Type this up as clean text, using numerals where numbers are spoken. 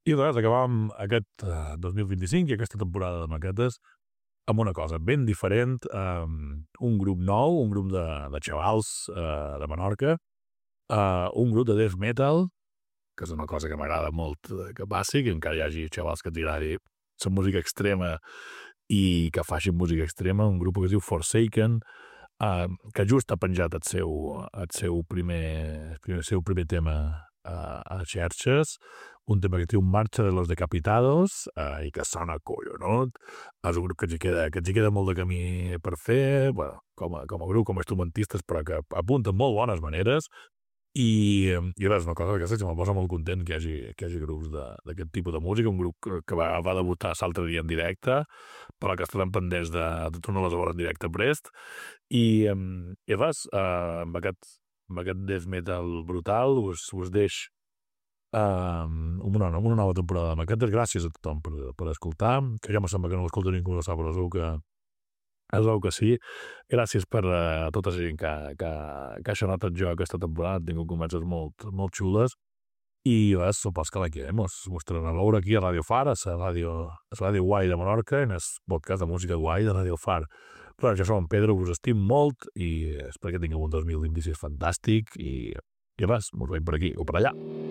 I res, acabàvem aquest 2025 i aquesta temporada de maquetes amb una cosa ben diferent, un grup nou, un grup de xavals de Menorca, un grup de death metal, que és una cosa que m'agrada molt que passi, que encara hi hagi xavals que t'agradi la música extrema i que facin música extrema, un grup que es diu Forsaken, que just ha penjat el seu primer tema a xarxes, un tema que es diu Marcha de los Decapitados, i que sona collonut. És un grup que ens hi queda molt de camí per fer, bueno, com a grup, com a instrumentistes, però que apunten molt bones maneres. I res, una cosa d'aquestes que me posa molt content que hi hagi grups d'aquest tipus de música, un grup que va debutar l'altre dia en directe, però que estan pendents de tornar a veure en directe prest, i res, amb aquest death metal brutal us deix una nova temporada de maquetes. Gràcies a tothom per escoltar, que ja me sembla que no l'escolta ningú, no sap, però segur que sí. Gràcies per tota la gent que ha xerrat el joc aquesta temporada. He tingut converses molt xules. I res, supos que l'any que mos tornem a veure aquí a Radio Far, a la ràdio guai de Menorca, en el podcast de música guai de Radio Far. Però jo soc en Pedro, us estim molt i espero que tingueu un 2026 fantàstic i res, mos veiem per aquí o per allà.